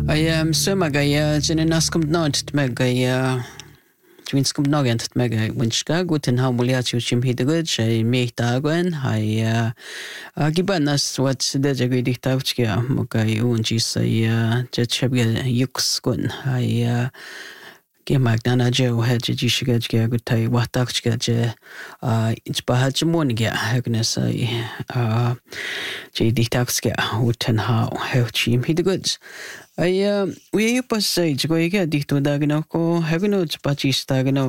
I sömagaya genenas not megaya twins kom nogent mega winska guten hamuliatio chim hidgud shay me dagwen gibanas what the jagidi tavchia mokai unji say jetchabga yuxkun Gemagnana jo hedge jishigajga gutai watakchga it's bahajmoniga hagness JD uten how chim hidgud we pas say jgoiga dito dagno ko hagno pachis dagno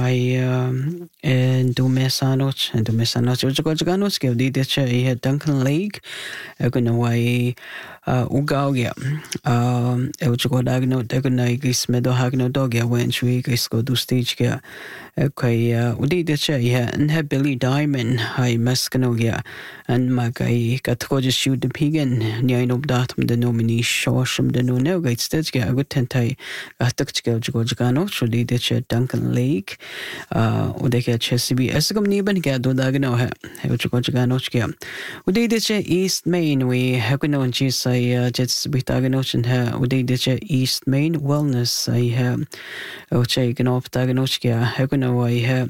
and do mesanoch jgojganos ke dite che Duncan Lake hagno wai ugaugia jgo dagno dagno gis medo hagno dogya when chui gisko do stage ke okay udite che and have Billy Diamond maskanogia and magai katkoje shoot the pigan nyaino datum the nominee shosham the no gates stage a good tentai atakchka jgojgano chudi de che Duncan Lake udeke che CBS gam niban ga do dagno ha jgojgano chka udi de che East Main we hakuno chi sai jets bitagno chen ha udi de che East Main Wellness I ha oche gnop dagno chka hakuno I ha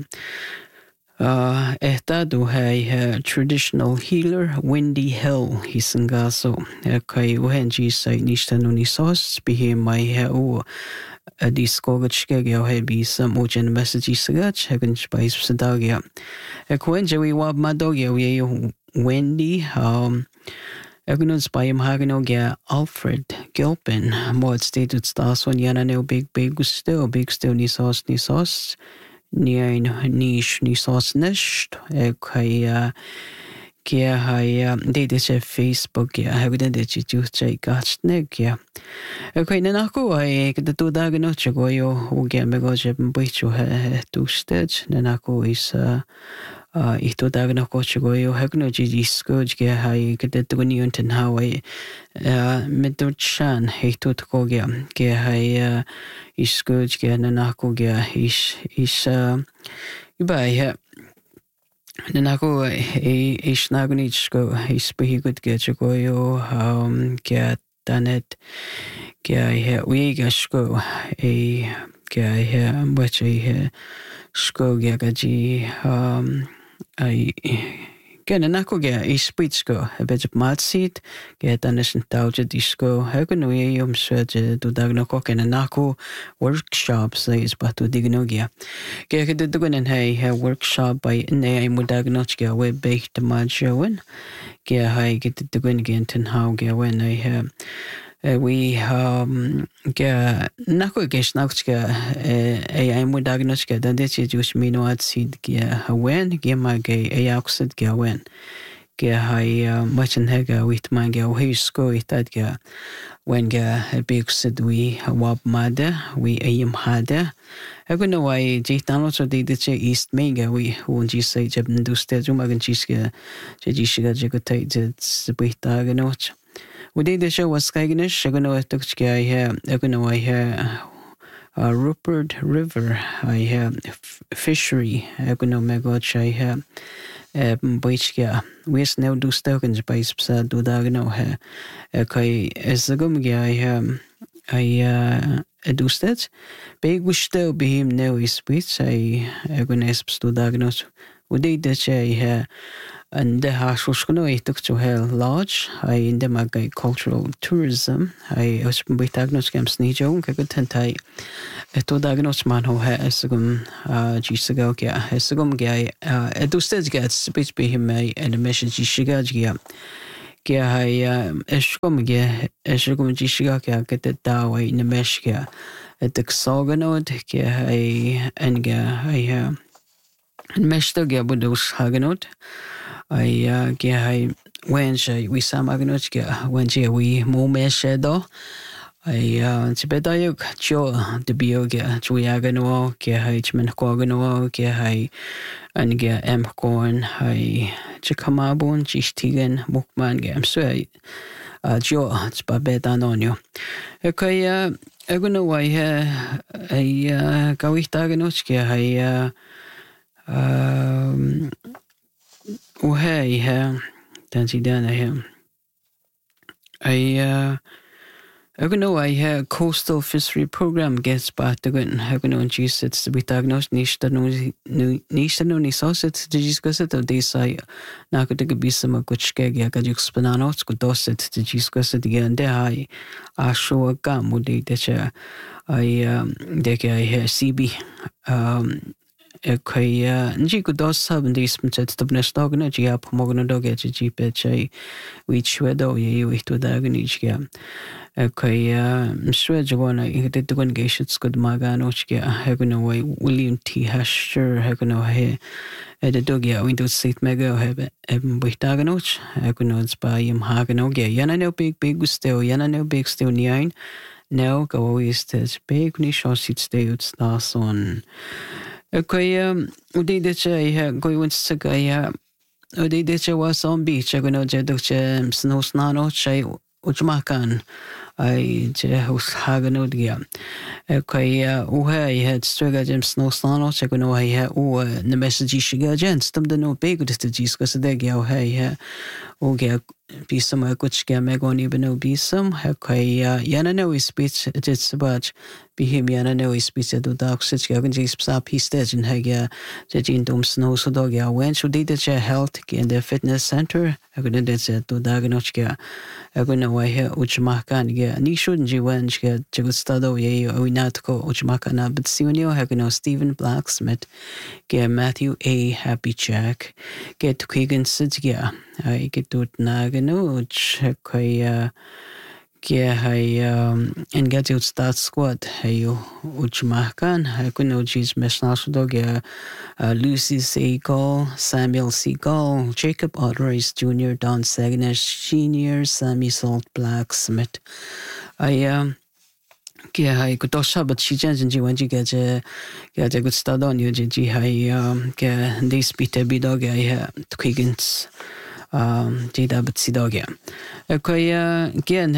Estado hai traditional healer Wendy Hill hisangaso kai uhenji sai nishtanu nisos bihe mai o diskogachke geo hai bi some ojen message sagach hagen spice sadagia kwenje we wab madogia we Wendy Egunus bayim hagano ge Alfred Gilpin mod stated stars on yana no big still nisos Nien nish nisos nisht kai kia hai de che Facebook ya hagden de chu chai gachne kia kai na ko ai ke to da gno chgo yo u ge me go je bichu he tu stage na ko is ito da gno ko chgo yo hagno ji skoj ge hai ke de to ni unten hawai medo chan he to ko ge ke hai is skoj ge na ko ge is ibai Nako snagunitsko ispihigud getchoyo get danet ge wigasko ge which sko gagaji I Gen nako ge ispitsko a bit of matsit get danesn tauja disco hagun surge do dagno kok and nako workshops is batu dignogia ge de dugan hey workshop by ne mudagnochga we baked majoen ge hay get de dugan gen how ge when I we ge nako ge snauchga ai mudagnochga dan de just mino at seed ge when ge mage ai oxid ge when ge hay machin hega with man ge he sko itad ge when ge big sid we wab made we aim hade Aguna wai jitano so de che East Mega we unji say jab ndu stage magan chiske je jishiga je gotai je sbita ganoch we de show was skagnish aguna tukchke I have aguna wai Rupert River I have fishery aguna mega chai have Boichka wes now do stokens by sa do dagno ha kai esagum ge I do stats big wish still be him now is which I agones do dagnos would they that I and the hashkono I took to hell large I in the magai cultural tourism I was with dagnos camps nijo kagutentai to dagnos man ho ha esagum jisago ge esagum ge do stats gets speech be him and a message shigagia ge hai esgum jishiga ke te dawa in the meshga at the xoganod ge hai and ge hai and meshto ge budos haganod I ge hai when we samaganot ge when we mo meshedo I tibetayuk cho the bioga chuyagano ge hai chmen kogano ge hai and ge corn hai chikamabon chistigen mukman ge am so jo it's babetanonio okay aguna wai I gawitaganoch ge hai hey dan si dana him I know I have coastal fishery program gets back to good. Know Jesus it's to be diagnosed Nishta no ni sausage to discuss it of this I now could take a be some good skeg yakajuk spananos could dos it to discuss it again. There I show a gum would they that I hear CB kaya nji ko dos sab ndi smchet tabne stogna ji ap mogno doge ji pe chai which wedo ye wi to da gni ji kaya mswe jogona igte to gon geshit skud magano chya haguno way William T Hester haguno he the dogia windows sit mega have bistaganoch haguno by im hagano ge yana no big still yana no big still nine now go is this big ni shot stay ut on kaya udide go went to kaya udide was on beach haguno jedok snow snano chai Uchmakan I house hagano dia kaya uha had strega gem snow snano cheguno I the message shiga gents tum the no big to discuss the gya ha o gya be some kuch gya megoni beno be some kaya yana no speech it's about be him yana no speech do dark such gya can just sa piece stage in hagya jin dum snow so dog ya when should they the health in the fitness center I couldn't say to dagnochka I couldn't know why uchmakan yeah ni shouldn't you when she get to study ye o not go uchmakana but senior hagno Stephen Blacksmith get Matthew A Happy Jack get to Keegan Sidya I get to nagano check en get ut start squad hayo uchmakan I couldn't know Jesus mesnash dog Lucy Seagull, Samuel Seagull, Jacob Otteris Jr., Don Saginash Sr., Sammy Salt Blacksmith. I could also but she changed when you get a good start on you, Gigi. This bit a bit dog I Quiggins, Jada but see dog. Okay, again,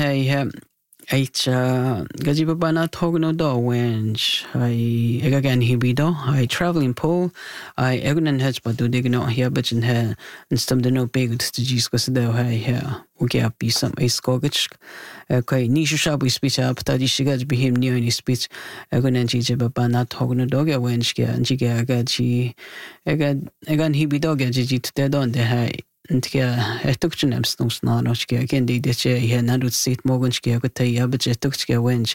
gajiba bana togno do when I again hibido I traveling pole I egnan hedge but do digno here but in her and stum the no big to Jesus do I here okay be some a skogich okay nisha shop we speech up tadi shigaj be him near any speech egnan jiba bana togno dog when she and she again hibido gaji to dead on the tukchen am snow snanochke again de he nadut sit mogonchke agata yabje tukchke wench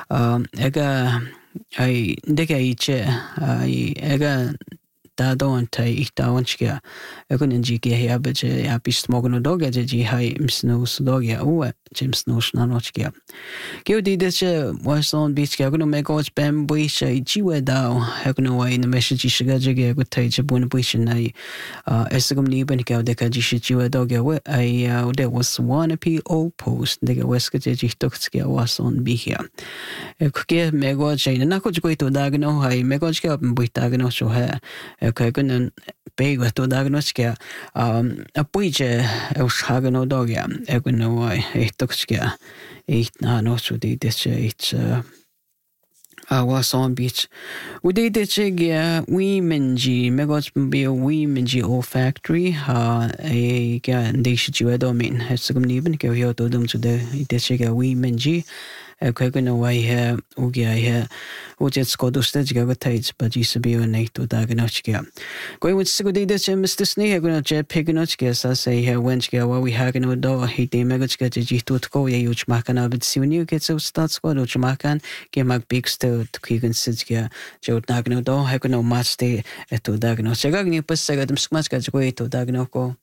I dega iche I da don't tai dawanchke agun njike yabje apis mogno doga ji hai snow doga o James snow snanochke Geo de was on beach gagno megoch bam buish jiwe dao hagno way in the message shiga jige good tai jabun buish nai esgum ni ben ka de ka jishi jiwe doga I there was one PO post de weska ji tokske was on be here ke megoch na ko jiko to dagno hai megoch ke buit dagno so ha ka gun big to dagno ske a puije us hagno doga egno way tokske eight no so they did it was on beach we did it women g megots be a women g olfactory a they should you domain has some even go here to them to the it women g kagano way here ugia here just go to stage go tides but used to be a night to daganochka going with sigudi this Mr. Snee gonna jet piganochka I say here when we hagen no do he de megochka ji to go ya uch makana but see when you get so start squad uch makan get mag big still to kigan sitga jo dagno do hagen no match de to dagno segagni pas sagadam smaska go to dagnoko